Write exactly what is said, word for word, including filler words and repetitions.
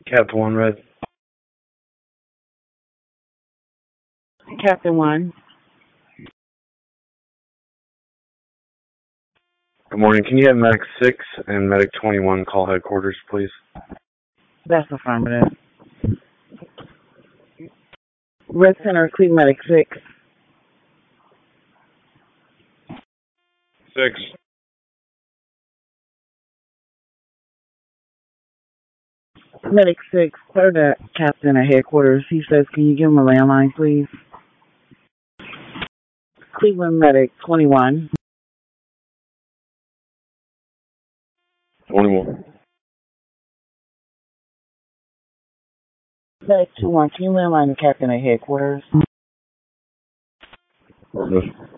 Captain One Red. Captain One. Good morning. Can you have Medic six and Medic twenty-one call headquarters, please? That's affirmative. Red Center, Cleveland Medic six. Six. Medic six, clear the captain at headquarters. He says, can you give him a landline, please? Cleveland Medic twenty-one. twenty-one. Medic two one, can you landline the captain at headquarters? Yes.